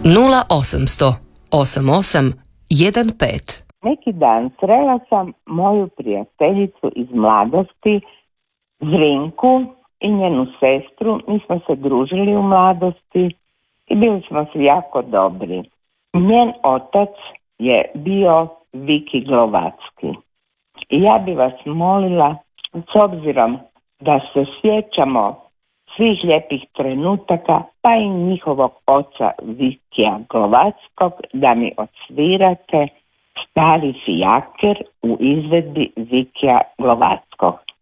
0800 88 15. Neki dan srela sam moju prijateljicu iz mladosti, Zrinku, i njenu sestru. Mi smo se družili u mladosti i bili smo svi jako dobri. Njen otac je bio Viki Glovacki. I ja bi vas molila, s obzirom da se sjećamo svih lijepih trenutaka, pa i njihovog oca Vikija Glovackog, da mi odsvirate Stari fijaker u izvedbi Vikija Glovackog.